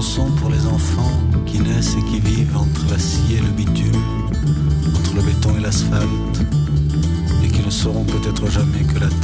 chanson pour les enfants qui naissent et qui vivent entre l'acier et le bitume, entre le béton et l'asphalte, et qui ne sauront peut-être jamais que la terre